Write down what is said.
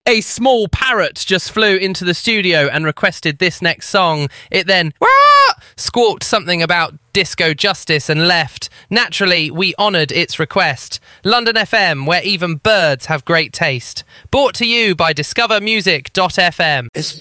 A small parrot just flew into the studio and requested this next song. It then squawked something about disco justice and left. Naturally, we honoured its request. London FM, where even birds have great taste. Brought to you by discovermusic.fm.